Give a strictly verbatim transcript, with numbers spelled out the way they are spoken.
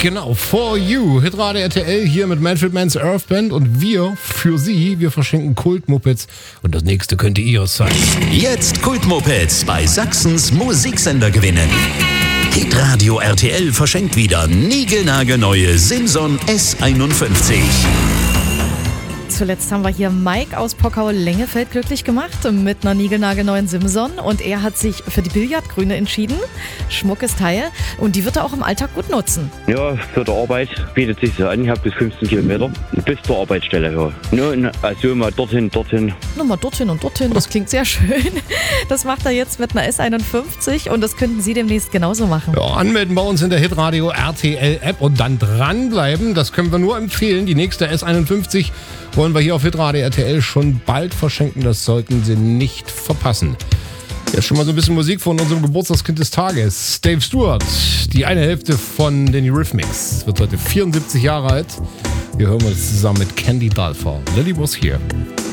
Genau, For You, Hitradio R T L hier mit Manfred Mann's Earth Band und wir für Sie, wir verschenken Kultmopeds und das nächste könnte Ihres sein. Jetzt Kultmopeds bei Sachsens Musiksender gewinnen. Hitradio R T L verschenkt wieder niegelnagelneue Simson S einundfünfzig. Zuletzt haben wir hier Mike aus Pockau-Lengefeld glücklich gemacht mit einer niegelnagelneuen Simson und er hat sich für die Billardgrüne entschieden. Schmuckes Teil und die wird er auch im Alltag gut nutzen. Ja, für die Arbeit bietet sich so an. Ich habe bis fünfzehn Kilometer bis zur Arbeitsstelle. Ja. Ja, also mal dorthin, dorthin. Nur mal dorthin und dorthin, das klingt sehr schön. Das macht er jetzt mit einer S einundfünfzig und das könnten Sie demnächst genauso machen. Ja, anmelden bei uns in der Hitradio R T L App und dann dranbleiben, das können wir nur empfehlen. Die nächste S einundfünfzig wollen wir hier auf Hitradio R T L schon bald verschenken. Das sollten Sie nicht verpassen. Jetzt schon mal so ein bisschen Musik von unserem Geburtstagskind des Tages. Dave Stewart, die eine Hälfte von den Eurythmics, wird heute vierundsiebzig Jahre alt. Wir hören uns zusammen mit Candy Dulfer. Lily was here.